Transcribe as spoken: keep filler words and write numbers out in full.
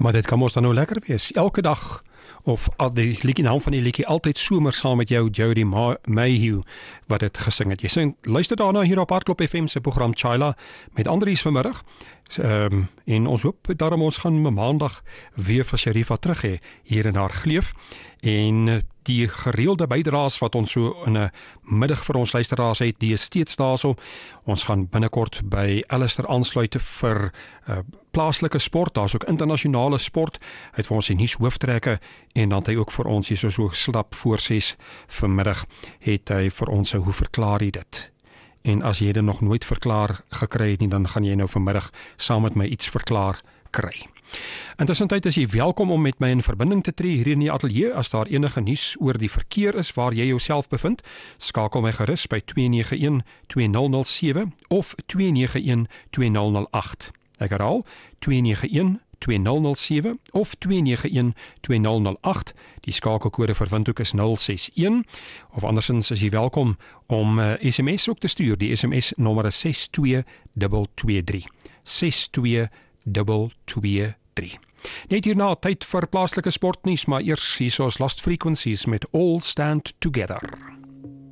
Maar dit kan ons dan nou lekker wees. Elke dag, of al die liedjie naam van die liedjie, altyd somer saam met jou, Jody Ma Mayhew, wat dit gesing het. Jy sing, luister daarna hier op Hardklop F M se program Chila, met Andries vanmiddag, um, en ons hoop daarom ons gaan maandag weer vir Sharifa terug hê, hier in haar gleuf, en die gereelde bydraes wat ons so in 'n middag vir ons luisteraars het, die is steeds daarso. Ons gaan binnekort by Alistair aansluit vir uh, plaaslike sport, daar's ook internasionale sport. Hy het vir ons die nuus hooftrekke en dan het hy ook vir ons hier so so slap voor ses vanmiddag het hy vir ons hoe verklaar hy dit. En as jy dit nog nooit verklaar gekry het nie, dan gaan jy nou vanmiddag saam met my iets verklaar kry. Intussentyd is jy welkom om met my in verbinding te tree hier in die ateljee. As daar enige nuus oor die verkeer is waar jy jouself bevind, skakel my gerus by twee nege een twee nul nul sewe of twee nege een twee nul nul agt. Ek herhaal, twee nege een twee nul nul sewe of twee nege een twee nul nul agt. Die skakelkode vir Windhoek is nul ses een, of andersins is jy welkom om uh, S M S ook te stuur. Die S M S nommer is ses twee twee twee drie. ses twee twee twee drie. Net hierna tyd vir plaaslike sportnuus, maar eers hier is Lost Frequencies met All Stand Together.